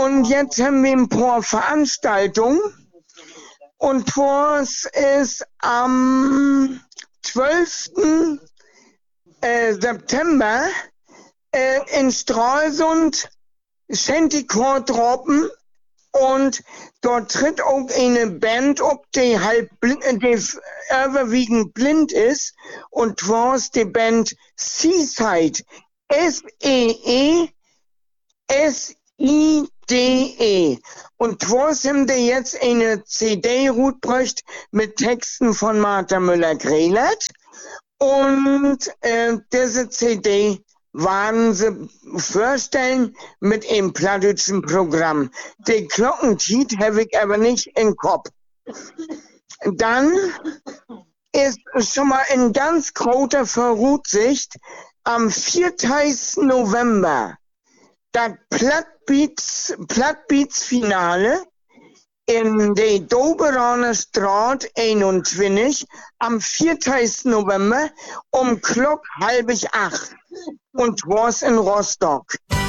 Und jetzt haben wir ein paar Veranstaltungen. Und was ist am 12. September in Stralsund Chanticore-Tropen. Und dort tritt auch eine Band auf, die überwiegend blind ist. Und zwar ist die Band Seaside. Seeside. Und zwar haben die jetzt eine CD rausgebracht mit Texten von Martha Müller-Grehlert. Und diese CD waren sie vorstellen mit einem plattdeutschen Programm. Den Glockentiet habe ich aber nicht im Kopf. Dann ist schon mal in ganz großer Voraussicht am 4. November das Plattbeats-Finale in der Doberaner Straat 21 am 4. November um Klock 7:30 und was in Rostock.